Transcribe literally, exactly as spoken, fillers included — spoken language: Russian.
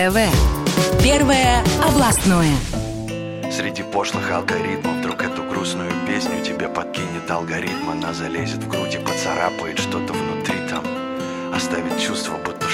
ТВ. Первое областное. Среди пошлых алгоритмов вдруг эту грустную песню тебе подкинет алгоритм. Она залезет в грудь и поцарапает что-то внутри там, оставит чувство, будто